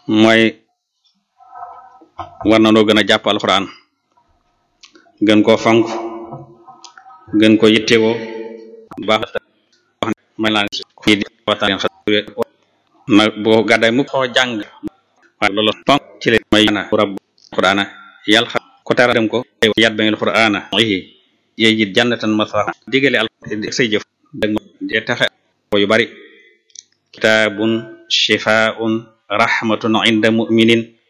mooy war na noo gën a jàpp alxuraan gën koo fonk gën ko yittewoo baax wax may naa fii di waxtaan na boo gàddaay mu xoo jàng waaye loolu fonk ci la may na rabb alxuraana yàlla xam ko tara dem ko yat ba ngeen alxuraana yéy jannatan maswa digale al say jëf dag de taxe yu bari kitaabun shifaa'un rahmatun inda mu'minin